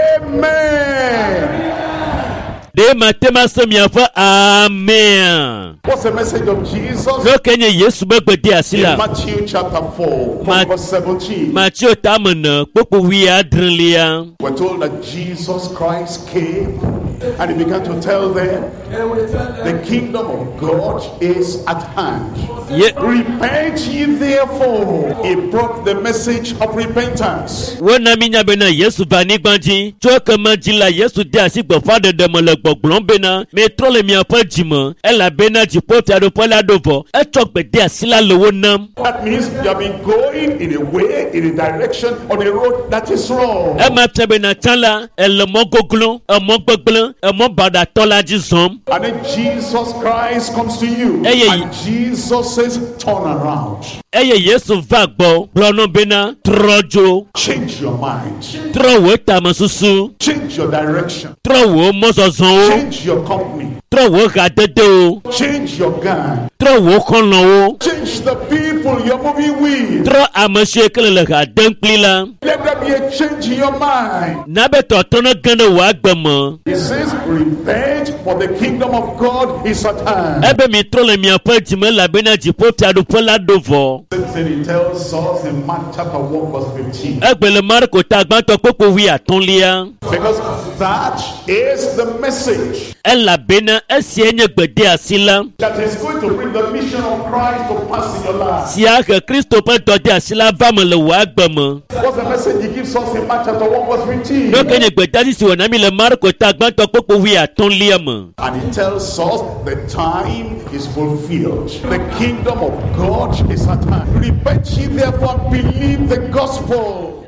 amen? De matema semia fa amen. What's the message of Jesus? Lo kenye Yesu be gbede asi In la. Matthew chapter 4, verse 17. Matthew tamana popo wi adrelia. We're told that Jesus Christ came and he began to tell them the kingdom of God is at hand. Repent ye therefore. He brought the message of repentance. Wona minya bena Yesu vani gbanji. Cho kama jila Yesu de asi gbo fa de mo le gbogbon bena. Me trole mi apa jimo. Ela bena jipo ti ado pola dovo. E chok be de asi la lowo nam. That means you have been going in a way, in a direction, on a road that is wrong. E ma tebe na chala. Ele mo goglon. E mo gbogbon. E mo bada tola jizom. And then Jesus Christ comes to you. And Jesus says, turn around. Eye Yesu va gbo. Blono bena trojo. Change your mind. Trowo tamasusu. Change your direction. Trowo mozozon. Change your company. Trowo gadede o. Change your gang. Trowo kono o. Change the people you're moving with. Tro amase kelele ga denkpli la. Let there be a change in your mind. Nabeto tono gane wa gbemo. He says, repent, for the kingdom of God is at hand. Ebe mi trole mi apa jime la bena jipo ti adupola dovo. Then he tells us in Mark chapter 1 verse 15. Egbele Marko ta gbanto popo wi atonlia. Because that is the message Ela bena esi enye gbede asila. that is going to bring the mission of Christ to pass in your life. Si ake Kristo pe dode asila vamele wa gbemo. What's the message he gives us in Mark chapter 1 verse 15? No kenye gbede si wona mi le Marko ta gbanto popo wi atonlia mo. And he tells us the time is fulfilled. The kingdom of God is at hand. Repent ye therefore and believe the gospel.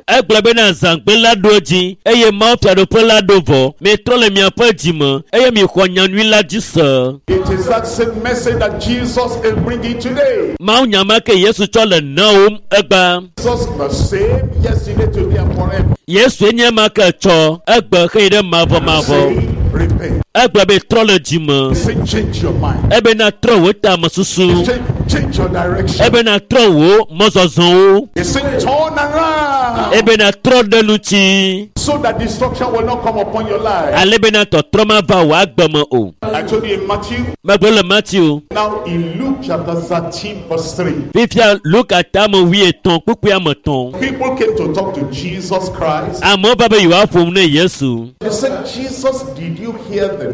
Egblebe na zangbe la doji. Eye ma fiado pe la dovo. Me trole mi ape jima. Eye mi khonyanui la jisa. It is that same message that Jesus is bringing today. Ma unyama ke Yesu chole naum egba. Jesus the same yesterday, today and forever. Yesu enye ma ke cho. Egba ke ide mavo. Repent. Egblebe trole jima. Change your mind. Ebe na tro wo ta masusu. Change your direction. Ebe na tro wo mozozon. Turn around. Ebe na tro deluchi. So that destruction will not come upon your life. Alebe na to troma va wa agbamo o. I told you in Matthew. Magbole Matthew. Now in Luke chapter 13 verse 3. Fifia Luke atamo wi eton pupu amoton. People came to talk to Jesus Christ. Amo baba yiwa fom ne Yesu. They said, Jesus, did you hear the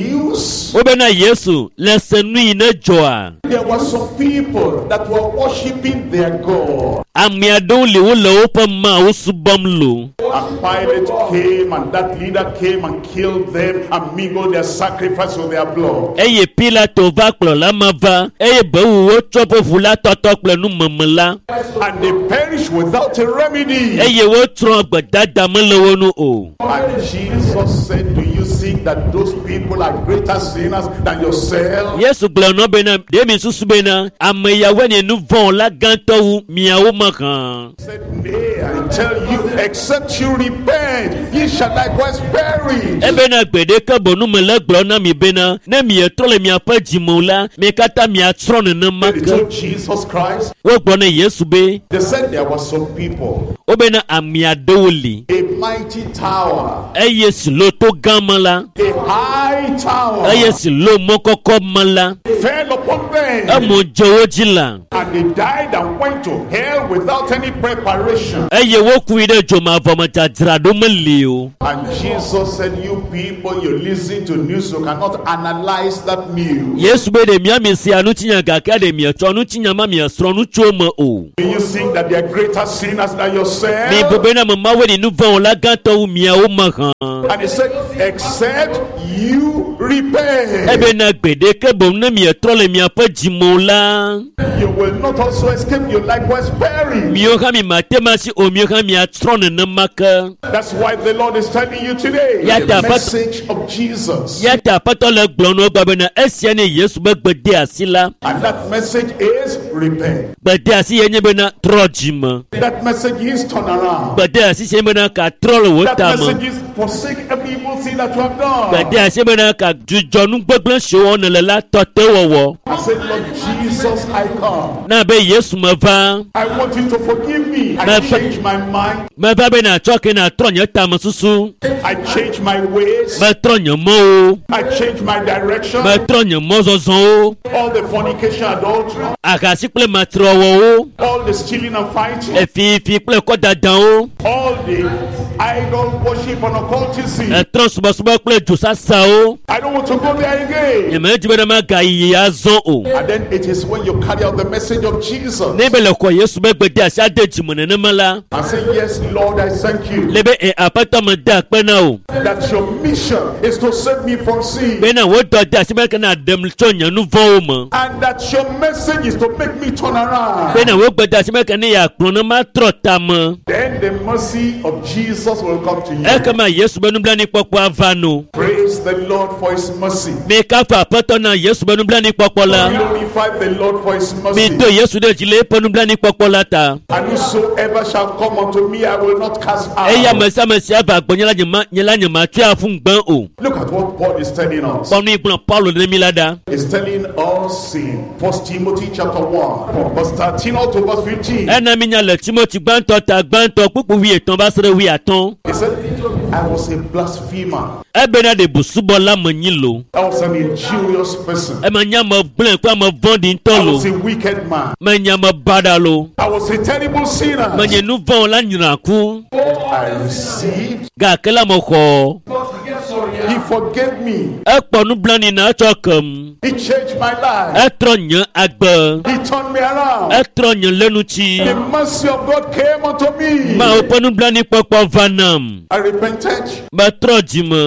news? Obe na Yesu lesenu ine joa. There were some people that were worshiping their God. Amiado li wo le opa ma usubom lo. And Pilate came, and that leader came and killed them and mingled their sacrifice with their blood. Eye Pilato va klo la mava. Eye be wo chopo fula toto klo nu mamela. And they perished without a remedy. Eye wo tron gbadada melo nu o. And Jesus said, do you think that those people are greater sinners than yourself? Yesu glo no bena de mi susu bena ameya weni nu von la ganto miawo makan. Said, nay, I tell you, except you repent, ye shall likewise perish. Ebena gbede ka bonu mele glo na mi bena na mi etrole mi apa jimola me kata mi atron na maka. Jesus Christ. Wo gbo na Yesu be. They said there were some people. Obena amiadoli. A mighty tower. Eye silo to gamala. A high tower. Eye silo mokoko mala. Fell upon them. Amo jowojila. And they died and went to hell without any preparation. Eye wo kuide joma vomata drado melio. And Jesus said, you people, you listen to news, you cannot analyze that news. Yesu be de miami si anu tinya gaka de mi eto anu tinya ma mi esro nu choma o. Do you think that they are greater sinners than yourself? Mi bobena mama we ni nu von la ganto mia o makan. And he said, except you repent. Ebe na gbede ke bom na mi etrole mi apa jimola. You will not also escape, you likewise perish. Mi o mi matemasi o mi o mi atron na maka. That's why the Lord is telling you today. The message of Jesus. Yata patole gblono babena esiane Yesu be gbede asila. And that message is repent. Gbede asi yenye bena trojima. That message is turn around. Gbede asi yenye bena ka trol wotama. That message is forsake every evil thing that you have done. Gbede asi bena ka jujonu gbegble show on lela tote wowo. I said, Lord Jesus, I come. Na be Yesu mava. I want you to forgive me. I change my mind. Mava bena choke na tronye tamasusu. I change my ways. Ma tronye mo. I change my direction. Ma tronye mozozon. All the fornication, adultery. Akasi ple matrowo. All the stealing and fighting. Efi ple kodadan. All the idol worship and occultism. Transubasuba ple jusasa o. I don't want to go there again. Yemeji bena maga yazon o. And then it is when you carry out the message of Jesus. Nebele ko Yesu be gbede asa de jimone ne mala. I say, yes, Lord, I thank you. Lebe e apata me da pe na o. That your mission is to save me from sin. Bena wo do da se be kana dem chonya nu vo mo. And that your message is to make me turn around. Bena wo gbede se be kana ya kron ma trota mo. Then the mercy of Jesus will come to you. E kama Yesu be nu bla ni popo avano. Praise the Lord for his mercy. Me ka fa apata na Yesu be nu bla ni popo la. Glorify the Lord for his mercy. Me to Yesu de jile po nu bla ni popo la ta. And whosoever shall come unto me, I will not cast out. Eya mesa aba gbonyela nyema tia fun gban o. Look at what Paul is telling us. Ponu igbon Paulo de milada. He's telling us in 1 Timothy chapter 1, from verse 13 all to verse 15. Ena mi nyale Timothy gbanto pupu wi etan ba sere wi aton. He said, I was a blasphemer. Ebena de busubo la manyilo. I was an injurious person. E manya mo blen kwa mo vondi I ntolo. was a wicked man. Manya mo badalo. I was a terrible sinner. Manya nu von la nyiraku. I received. Ga kala mo ko. He forgave me. E ponu blani na chokem. He changed my life. E tronye agbe. He turned me around. E tronye lenuchi. The mercy of God came unto me. Ma oponu blani popo vanam. I repented. Ma trojima.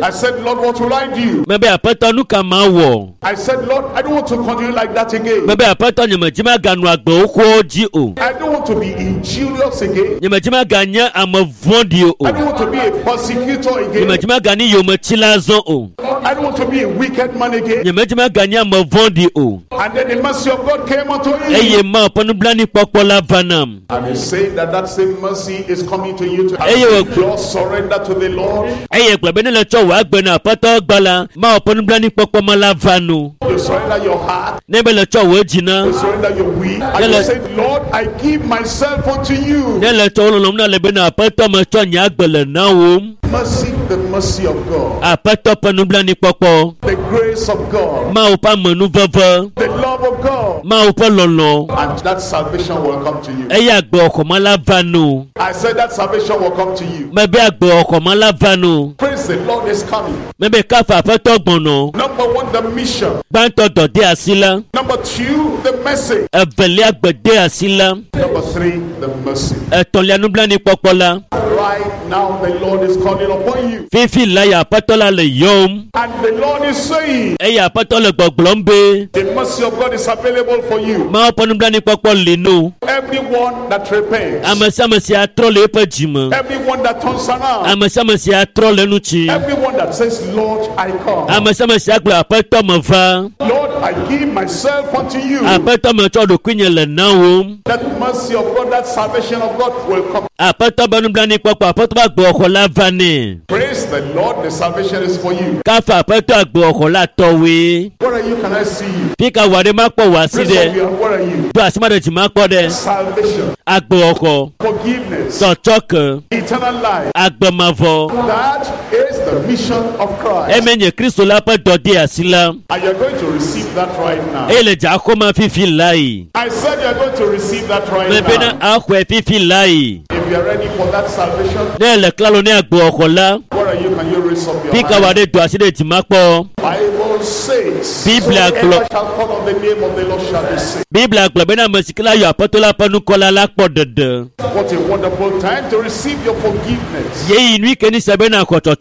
I said, Lord, what will I do? Maybe a pattern nu kama wo. I said, Lord, I don't want to continue like that again. Maybe a pattern nyamajima ganu agbo oji o. I don't want to be injurious again. Nyamajima ganya amavondi o. I don't want to be a persecutor again. Nyamajima gani yomachilazo o. I don't want to be a wicked man again. Nyamajima ganya amavondi o. And then the mercy of God came unto him. Eye ma panu blani popola vanam. And he said that same mercy is coming to you to just surrender to the Lord. Eye gbabene le cho wa gbe na pato gbala ma panu blani popola la vanu. You surrender your heart. Nebe le cho wo jina. You surrender your will. And you say, Lord, I give myself unto you. Ne le cho lo na le be na pato ma cho nya gbele na wo. Mercy, the mercy of God. A pato panu blani popo. The grace of God. Ma o pa manu vava. The love of God. Ma o pa lolo. And that salvation will come to you. Eye agbo okoma la vanu. I said that salvation will come to you. Maybe agbo okoma la vanu. Praise the Lord is coming. Maybe kafa pato gbono. Number 1, the mission. Banto dode asila. Number 2, the message. Eveli agbede asila. Number 3, the mercy. Etonle anublani popola. Right now the Lord is calling upon you. Fifi laya patola le yom. And the Lord is saying, Eya patola gboglombe. the mercy of God is available for you. Ma oponublani popol linu. Everyone that repents. Amasamasi atrole pejima. Everyone that turns around. Amasamasi atrole nuchi. Everyone that says, Lord, I come. Amasamasi agbe apeto mava. Lord, I give myself unto you. Apeto mechodo kwinye le nawo. That mercy of God, that salvation of God will come. Apeto banublani popo apeto agbo okola vane. Praise the Lord, the salvation is for you. Kafa apeto agbo okola towe. Where are you? Can I see you? Pika wade makpo waside. Where are you? Do asimade jimakpo de. Salvation. Agbo oko. Forgiveness. Tochoke. Eternal life. Agbo mavo. That is the mission of Christ. Emenye Kristo la pa dode asila. And you're going to receive that right now. Ele jakoma fifi lai. I said you're going to receive that right Mebena now. akwe fifi lai. If you're ready for that salvation, Nele klalo ne agbo okola. where are you? Can you raise up your Pika hand? wade do aside jimakpo. Bible says, Biblia whoever shall call on the name of the Lord shall be saved. Biblia glo bena mesikila yo apotola panu kola la po dede. What a wonderful time to receive your forgiveness. Ye inwi keni sebena koto